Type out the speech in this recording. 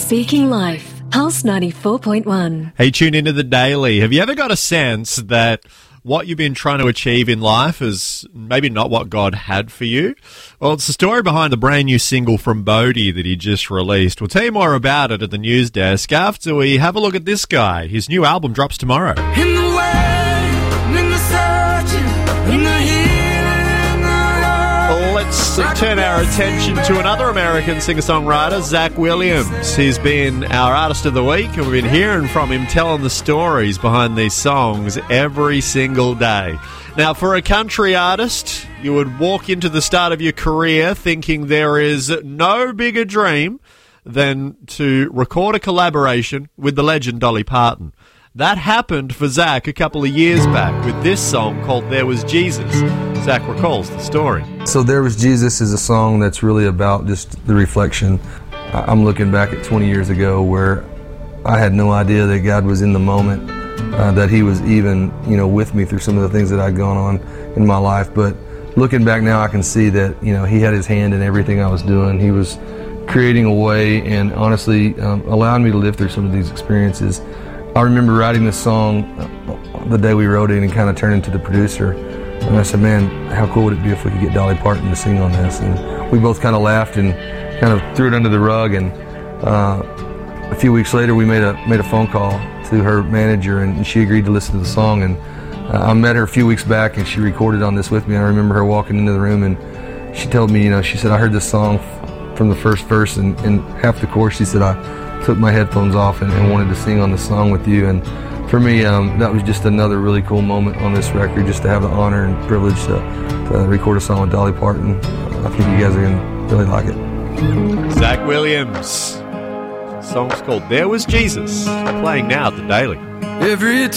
Speaking Life, Pulse 94.1. Hey, tune into The Daily. Have you ever got a sense that what you've been trying to achieve in life is maybe not what God had for you? Well, it's the story behind the brand new single from Bodhi that he just released. We'll tell you more about it at the news desk after we have a look at this guy. His new album drops tomorrow. In the way, in the searching, in the healing. Let's turn our attention to another American singer-songwriter, Zach Williams. He's been our Artist of the Week, and we've been hearing from him telling the stories behind these songs every single day. Now, for a country artist, you would walk into the start of your career thinking there is no bigger dream than to record a collaboration with the legend Dolly Parton. That happened for Zach a couple of years back with this song called There Was Jesus. Zach recalls the story. So There Was Jesus is a song that's really about just the reflection. I'm looking back at 20 years ago where I had no idea that God was in the moment, that he was even, with me through some of the things that I'd gone on in my life. But looking back now, I can see that, he had his hand in everything I was doing. He was creating a way and honestly allowing me to live through some of these experiences. I remember writing this song the day we wrote it and kind of turning to the producer. And I said, man, how cool would it be if we could get Dolly Parton to sing on this? And we both kind of laughed and kind of threw it under the rug. And a few weeks later, we made a phone call to her manager, and she agreed to listen to the song. And I met her a few weeks back, and she recorded on this with me. And I remember her walking into the room, and she told me, she said, I heard this song from the first verse and half the chorus. She said, I took my headphones off and wanted to sing on the song with you. And for me, that was just another really cool moment on this record, just to have the honor and privilege to record a song with Dolly Parton. I think you guys are going to really like it. Zach Williams. The song's called There Was Jesus, playing now at the Daily. Every